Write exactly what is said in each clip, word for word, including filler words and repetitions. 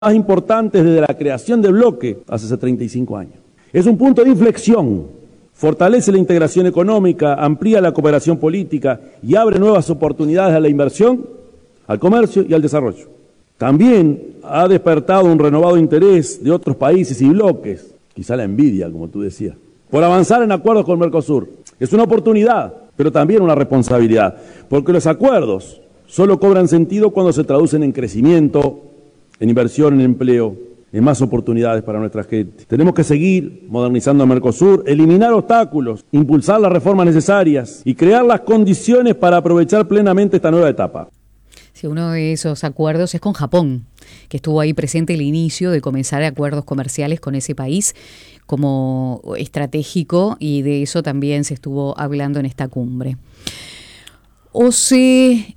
más importantes desde la creación del bloque hace treinta y cinco años. Es un punto de inflexión, fortalece la integración económica, amplía la cooperación política y abre nuevas oportunidades a la inversión, al comercio y al desarrollo. También ha despertado un renovado interés de otros países y bloques, quizá la envidia, como tú decías, por avanzar en acuerdos con Mercosur. Es una oportunidad, pero también una responsabilidad, porque los acuerdos solo cobran sentido cuando se traducen en crecimiento, en inversión, en empleo, en más oportunidades para nuestra gente. Tenemos que seguir modernizando a Mercosur, eliminar obstáculos, impulsar las reformas necesarias y crear las condiciones para aprovechar plenamente esta nueva etapa. Sí, uno de esos acuerdos es con Japón, que estuvo ahí presente el inicio de comenzar acuerdos comerciales con ese país como estratégico, y de eso también se estuvo hablando en esta cumbre. O se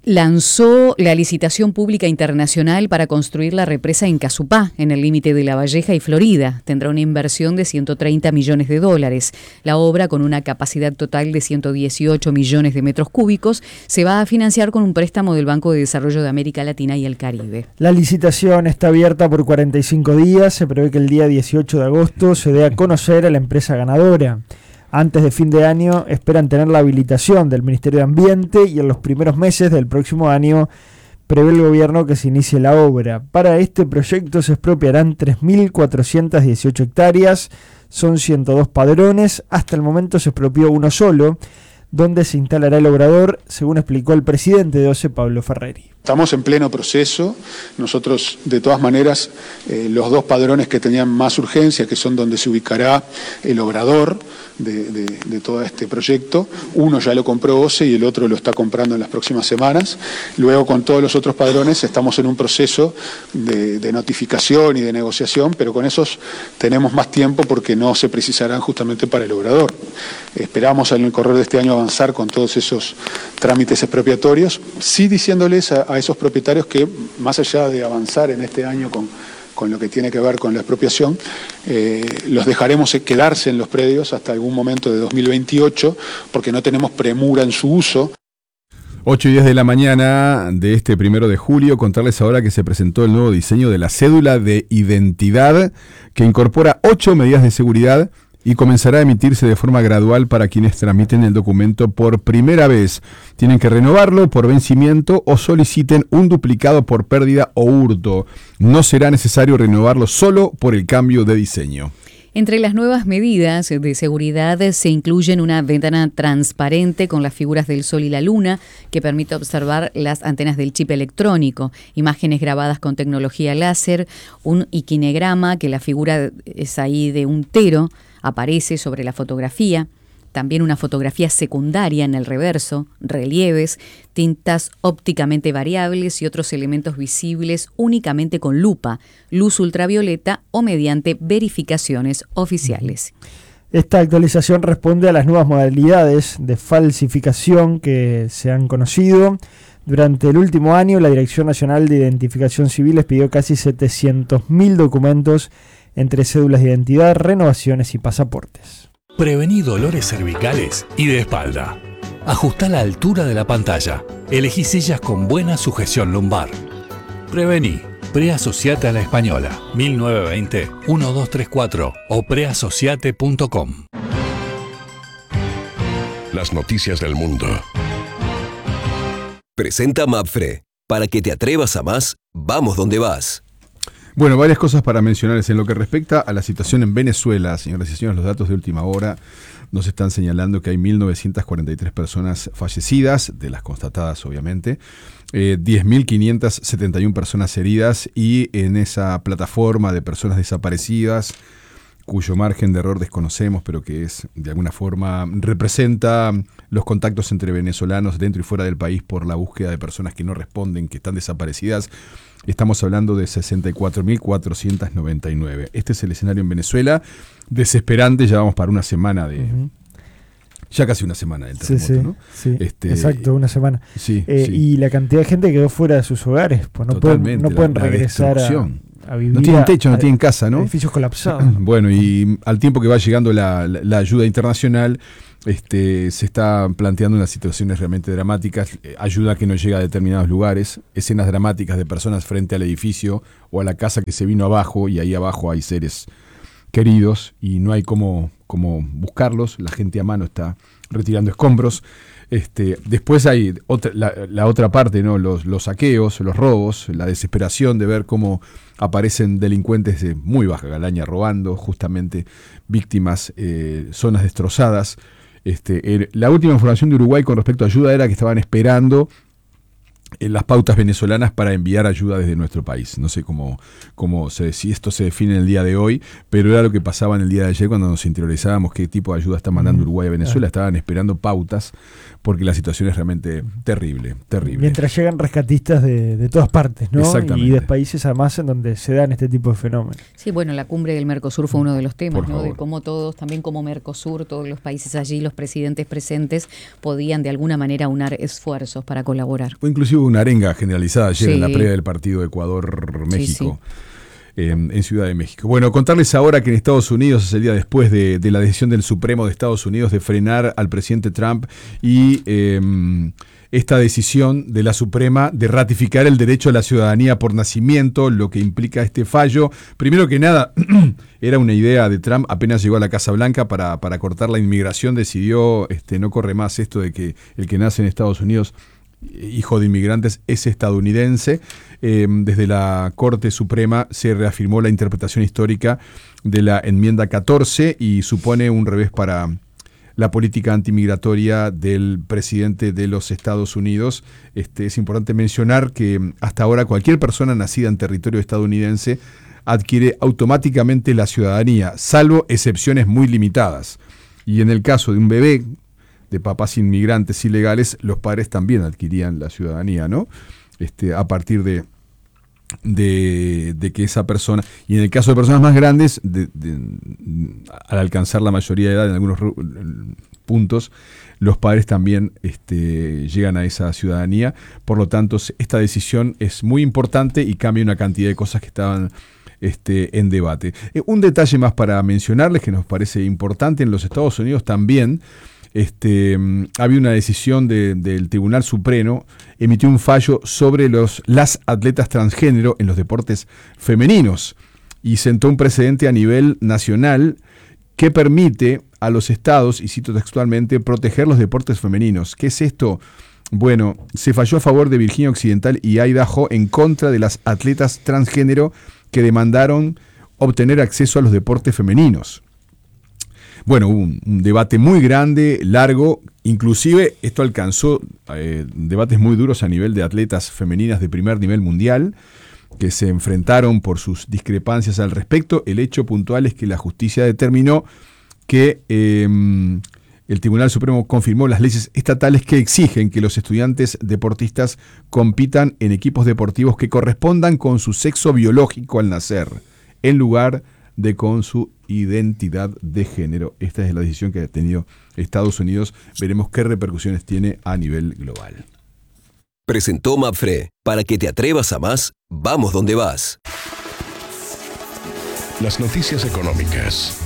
lanzó la licitación pública internacional para construir la represa en Casupá, en el límite de La Valleja y Florida. Tendrá una inversión de ciento treinta millones de dólares. La obra, con una capacidad total de ciento dieciocho millones de metros cúbicos, se va a financiar con un préstamo del Banco de Desarrollo de América Latina y el Caribe. La licitación está abierta por cuarenta y cinco días. Se prevé que el día dieciocho de agosto se dé a conocer a la empresa ganadora. Antes de fin de año esperan tener la habilitación del Ministerio de Ambiente y en los primeros meses del próximo año prevé el gobierno que se inicie la obra. Para este proyecto se expropiarán tres mil cuatrocientas dieciocho hectáreas, son ciento dos padrones. Hasta el momento se expropió uno solo, donde se instalará el obrador, según explicó el presidente de O C E, Pablo Ferreri. Estamos en pleno proceso. Nosotros, de todas maneras, eh, los dos padrones que tenían más urgencia, que son donde se ubicará el obrador de, de, de todo este proyecto, uno ya lo compró O C E y el otro lo está comprando en las próximas semanas. Luego, con todos los otros padrones, estamos en un proceso de, de notificación y de negociación, pero con esos tenemos más tiempo porque no se precisarán justamente para el obrador. Esperamos en el correr de este año avanzar con todos esos trámites expropiatorios, sí diciéndoles a, a esos propietarios que, más allá de avanzar en este año con, con lo que tiene que ver con la expropiación, eh, los dejaremos quedarse en los predios hasta algún momento de dos mil veintiocho, porque no tenemos premura en su uso. ocho y diez de la mañana de este primero de julio, contarles ahora que se presentó el nuevo diseño de la cédula de identidad, que incorpora ocho medidas de seguridad y comenzará a emitirse de forma gradual para quienes tramiten el documento por primera vez. Tienen que renovarlo por vencimiento o soliciten un duplicado por pérdida o hurto. No será necesario renovarlo solo por el cambio de diseño. Entre las nuevas medidas de seguridad se incluyen una ventana transparente con las figuras del Sol y la Luna que permite observar las antenas del chip electrónico, imágenes grabadas con tecnología láser, un iquinegrama que la figura es ahí de un tero, aparece sobre la fotografía, también una fotografía secundaria en el reverso, relieves, tintas ópticamente variables y otros elementos visibles únicamente con lupa, luz ultravioleta o mediante verificaciones oficiales. Esta actualización responde a las nuevas modalidades de falsificación que se han conocido. Durante el último año, la Dirección Nacional de Identificación Civil expidió casi setecientos mil documentos entre cédulas de identidad, renovaciones y pasaportes. Prevení dolores cervicales y de espalda. Ajustá la altura de la pantalla. Elegí sillas con buena sujeción lumbar. Prevení. Preasociate a la Española. mil novecientos veinte, doce treinta y cuatro o preasociate punto com. Las noticias del mundo. Presenta Mapfre. Para que te atrevas a más, vamos donde vas. Bueno, varias cosas para mencionarles. En lo que respecta a la situación en Venezuela, señoras y señores, los datos de última hora nos están señalando que hay mil novecientas cuarenta y tres personas fallecidas, de las constatadas obviamente, eh, diez mil quinientas setenta y una personas heridas, y en esa plataforma de personas desaparecidas, cuyo margen de error desconocemos, pero que es de alguna forma representa los contactos entre venezolanos dentro y fuera del país por la búsqueda de personas que no responden, que están desaparecidas. Estamos hablando de sesenta y cuatro mil cuatrocientos noventa y nueve. Este es el escenario en Venezuela. Desesperante, ya vamos para una semana de... Uh-huh. Ya casi una semana del terremoto, sí, sí, ¿no? Sí, este, exacto, una semana. Sí, eh, sí. Y la cantidad de gente que quedó fuera de sus hogares, pues no pueden, no pueden regresar a, a vivir. No tienen a- techo, no a- tienen casa, ¿no? Edificios colapsados. Bueno, y al tiempo que va llegando la, la, la ayuda internacional, este, se está planteando unas situaciones realmente dramáticas, eh, ayuda que no llega a determinados lugares, escenas dramáticas de personas frente al edificio o a la casa que se vino abajo, y ahí abajo hay seres queridos y no hay cómo, cómo buscarlos, la gente a mano está retirando escombros. Este, después hay otra, la, la otra parte, ¿no? Los, los saqueos, los robos, la desesperación de ver cómo aparecen delincuentes de muy baja calaña robando, justamente víctimas, eh, zonas destrozadas. Este, el, la última información de Uruguay con respecto a ayuda era que estaban esperando en las pautas venezolanas para enviar ayuda desde nuestro país. No sé cómo, cómo se, si esto se define en el día de hoy, pero era lo que pasaba en el día de ayer cuando nos interiorizábamos qué tipo de ayuda está mandando Uruguay a Venezuela. Estaban esperando pautas porque la situación es realmente terrible, terrible. Mientras llegan rescatistas de, de todas partes, ¿no? Exactamente. Y de países además en donde se dan este tipo de fenómenos. Sí, bueno, la cumbre del Mercosur fue uno de los temas, Por ¿no? favor. De cómo todos, también como Mercosur, todos los países allí, los presidentes presentes, podían de alguna manera unar esfuerzos para colaborar. Fue inclusive una arenga generalizada ayer Sí. en la previa del partido Ecuador-México. Sí, Eh, en Ciudad de México. Bueno, contarles ahora que en Estados Unidos es el día después de, de la decisión del Supremo de Estados Unidos de frenar al presidente Trump y eh, esta decisión de la Suprema de ratificar el derecho a la ciudadanía por nacimiento, lo que implica este fallo. Primero que nada, era una idea de Trump, apenas llegó a la Casa Blanca para, para cortar la inmigración, decidió, este, no corre más esto de que el que nace en Estados Unidos, hijo de inmigrantes, es estadounidense. Eh, desde la Corte Suprema se reafirmó la interpretación histórica de la enmienda catorce y supone un revés para la política antimigratoria del presidente de los Estados Unidos. Este, es importante mencionar que hasta ahora cualquier persona nacida en territorio estadounidense adquiere automáticamente la ciudadanía, salvo excepciones muy limitadas. Y en el caso de un bebé de papás inmigrantes ilegales, los padres también adquirían la ciudadanía, ¿no? Este, a partir de, de, de que esa persona, y en el caso de personas más grandes, de, de, al alcanzar la mayoría de edad en algunos puntos, los padres también este, llegan a esa ciudadanía. Por lo tanto, esta decisión es muy importante y cambia una cantidad de cosas que estaban este, en debate. Eh, un detalle más para mencionarles que nos parece importante: en los Estados Unidos también Este, había una decisión de, del Tribunal Supremo, emitió un fallo sobre los, las atletas transgénero en los deportes femeninos y sentó un precedente a nivel nacional que permite a los estados, y cito textualmente, proteger los deportes femeninos. ¿Qué es esto? Bueno, se falló a favor de Virginia Occidental y Idaho en contra de las atletas transgénero que demandaron obtener acceso a los deportes femeninos. Bueno, hubo un, un debate muy grande, largo, inclusive esto alcanzó eh, debates muy duros a nivel de atletas femeninas de primer nivel mundial, que se enfrentaron por sus discrepancias al respecto. El hecho puntual es que la justicia determinó que eh, el Tribunal Supremo confirmó las leyes estatales que exigen que los estudiantes deportistas compitan en equipos deportivos que correspondan con su sexo biológico al nacer, en lugar de con su identidad de género. Esta es la decisión que ha tenido Estados Unidos. Veremos qué repercusiones tiene a nivel global. Presentó Mapfre. Para que te atrevas a más, vamos donde vas. Las noticias económicas.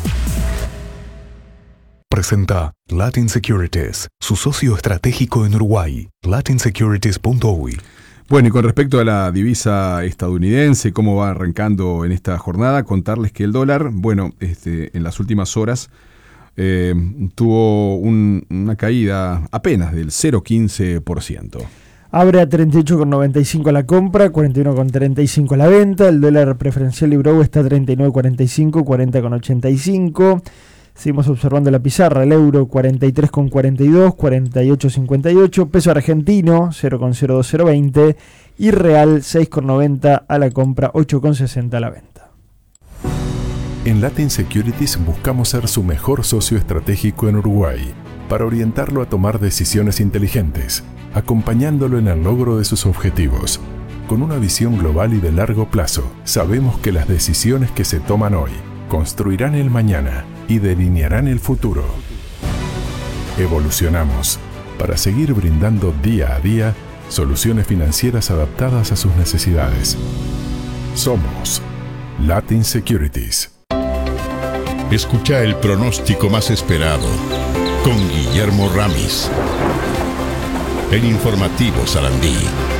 Presenta Latin Securities, su socio estratégico en Uruguay. latin securities punto u y. Bueno, y con respecto a la divisa estadounidense, cómo va arrancando en esta jornada, contarles que el dólar, bueno, este, en las últimas horas eh, tuvo un, una caída apenas del cero coma quince por ciento. Abre a treinta y ocho coma noventa y cinco la compra, cuarenta y uno coma treinta y cinco la venta. El dólar preferencial Libro está a treinta y nueve coma cuarenta y cinco, cuarenta coma ochenta y cinco. Seguimos observando la pizarra, el euro cuarenta y tres coma cuarenta y dos, cuarenta y ocho coma cincuenta y ocho, peso argentino cero coma cero dos cero veinte y real seis coma noventa a la compra, ocho coma sesenta a la venta. En Latin Securities buscamos ser su mejor socio estratégico en Uruguay para orientarlo a tomar decisiones inteligentes, acompañándolo en el logro de sus objetivos. Con una visión global y de largo plazo, sabemos que las decisiones que se toman hoy construirán el mañana y delinearán el futuro. Evolucionamos para seguir brindando día a día soluciones financieras adaptadas a sus necesidades. Somos Latin Securities. Escucha el pronóstico más esperado con Guillermo Ramis. El informativo Sarandí.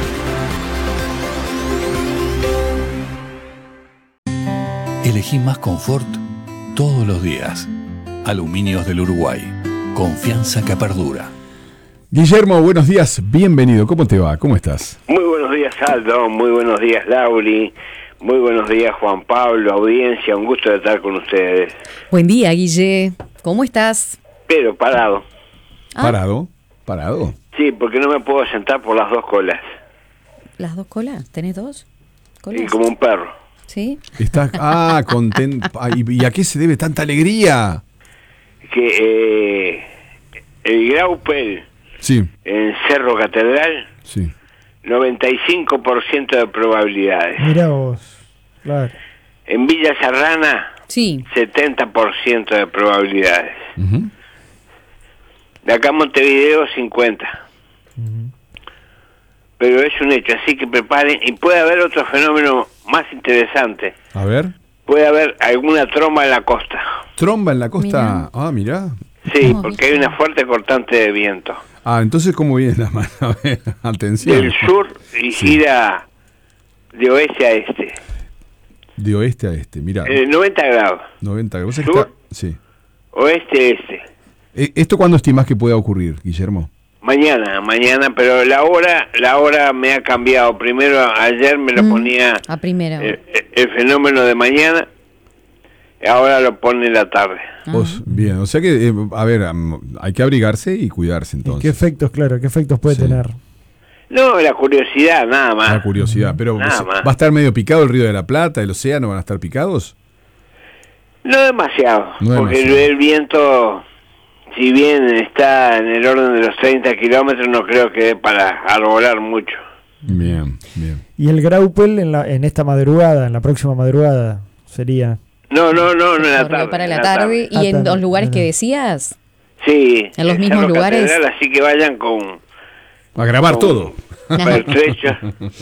Elegí más confort todos los días. Aluminios del Uruguay. Confianza que perdura. Guillermo, buenos días, bienvenido. ¿Cómo te va? ¿Cómo estás? Muy buenos días, Aldo. Muy buenos días, Lauri. Muy buenos días, Juan Pablo, audiencia. Un gusto de estar con ustedes. Buen día, Guille. ¿Cómo estás? Pero parado. Ah. ¿Parado? ¿Parado? Sí, porque no me puedo sentar por las dos colas. ¿Las dos colas? ¿Tenés dos colas? Y como un perro. ¿Sí? Estás, ah, contento. ¿Y a qué se debe tanta alegría? Que eh, el Graupel sí. en Cerro Catedral, sí. noventa y cinco por ciento de probabilidades. Mirá vos, claro. En Villa Serrana, sí. setenta por ciento de probabilidades. Uh-huh. De acá a Montevideo, cincuenta. Uh-huh. Pero es un hecho, así que preparen. Y puede haber otro fenómeno más interesante. A ver. Puede haber alguna tromba en la costa. ¿Tromba en la costa? Mirá. Ah, mirá. Sí, porque hay una fuerte cortante de viento. Ah, entonces, ¿cómo viene la mano? A ver, atención. Del sur y sí. gira de oeste a este. De oeste a este, mirá. Eh, noventa grados. noventa grados. Sur, está... sí. oeste, este. ¿Esto cuándo estimás que pueda ocurrir, Guillermo? Mañana, mañana, pero la hora la hora me ha cambiado. Primero, ayer me lo mm, ponía a primera el, el fenómeno de mañana, y ahora lo pone en la tarde. Os, bien, o sea que, eh, a ver, um, hay que abrigarse y cuidarse entonces. ¿Y qué efectos, claro, qué efectos puede sí. tener? No, la curiosidad, nada más. La curiosidad, pero nada ¿va más. a estar medio picado el Río de la Plata, el océano, van a estar picados? No demasiado, no porque demasiado. El, el viento, si bien está en el orden de los treinta kilómetros, no creo que dé para arbolar mucho. Bien, bien. ¿Y el Graupel en, la, en esta madrugada, en la próxima madrugada, sería? No, no, no, no en la tarde. Para la en tarde. la tarde. ¿Y Ah, en tarde, los lugares tarde. que decías? Sí. ¿En los en mismos Cerro lugares? Catedral, así que vayan con... A grabar con todo. pertrecho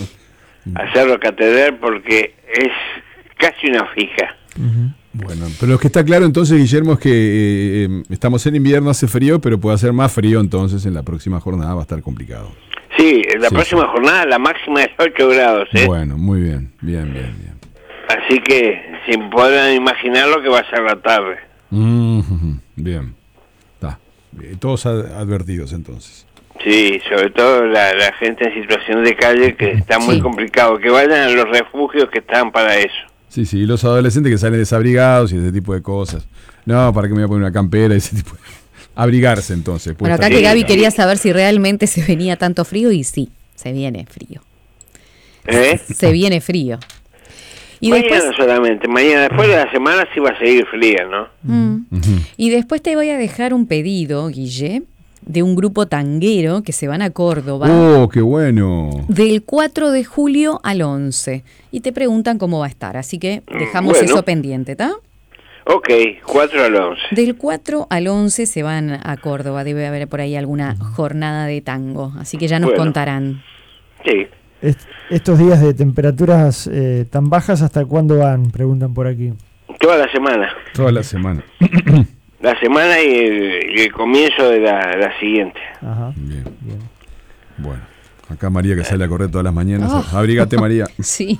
a Cerro Catedral porque es casi una fija. Uh-huh. Bueno, pero lo que está claro entonces, Guillermo, es que eh, eh, estamos en invierno, hace frío, pero puede hacer más frío, entonces en la próxima jornada va a estar complicado. Sí, en la Sí, próxima sí. jornada la máxima es ocho grados, ¿eh? Bueno, muy bien, bien, bien, bien. Así que si podrán imaginar lo que va a ser la tarde. Mm-hmm. Bien, está. Todos ad- advertidos entonces. Sí, sobre todo la, la gente en situación de calle, que está muy Sí. complicado. Que vayan a los refugios que están para eso. Sí, sí, y los adolescentes que salen desabrigados y ese tipo de cosas. No, ¿para qué me voy a poner una campera y ese tipo de... Abrigarse entonces. Bueno, acá estar- que Sí, Gaby sí. quería saber si realmente se venía tanto frío, y sí, se viene frío. ¿Eh? Se viene frío. Y mañana después, solamente. Mañana, después de la semana sí va a seguir fría, ¿no? mm, Ujú. y después te voy a dejar un pedido, Guille, de un grupo tanguero que se van a Córdoba Oh, qué bueno. del cuatro de julio al once. Y te preguntan cómo va a estar. Así que dejamos bueno. eso pendiente, ¿está? Ok, cuatro al once. Del cuatro al once se van a Córdoba. Debe haber por ahí alguna jornada de tango. Así que ya nos Bueno. contarán. Sí. Est- estos días de temperaturas eh, tan bajas, ¿hasta cuándo van? Preguntan por aquí. Toda la semana. Toda la semana. La semana y el, y el comienzo de la, la siguiente. Ajá. Bien. Bien. Bueno, acá María que sale a correr todas las mañanas. Oh. Abrígate, María. Sí.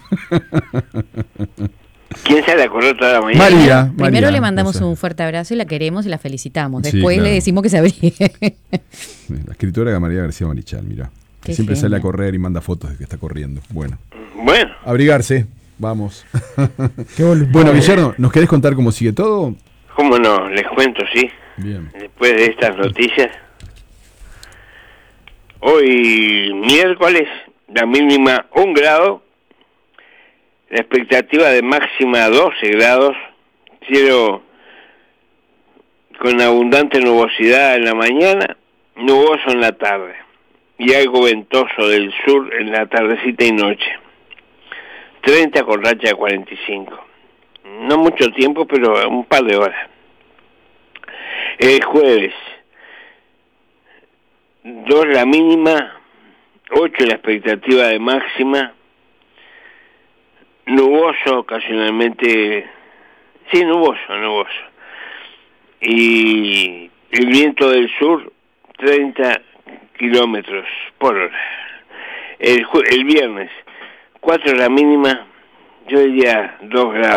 ¿Quién sale a correr toda la mañana? María. Primero María, le mandamos o sea, un fuerte abrazo y la queremos y la felicitamos. Sí, Después claro. le decimos que se abrigue. La escritora de María García Marichal, mira. Que Qué siempre genia. sale a correr y manda fotos de que está corriendo. Bueno, Bueno, abrigarse. Vamos. Qué voluntario. Bueno, Guillermo, ¿nos querés contar cómo sigue todo? cómo no, les cuento, sí. Bien. Después de estas noticias. Hoy, miércoles, la mínima un grado. La expectativa de máxima doce grados. Cielo con abundante nubosidad en la mañana, nuboso en la tarde. Y algo ventoso del sur en la tardecita y noche. treinta con racha de cuarenta y cinco. No mucho tiempo, pero un par de horas. El jueves, dos la mínima, ocho la expectativa de máxima, nuboso ocasionalmente, sí, nuboso, nuboso. Y el viento del sur, treinta kilómetros por hora. El, el viernes, cuatro la mínima, yo diría dos grados.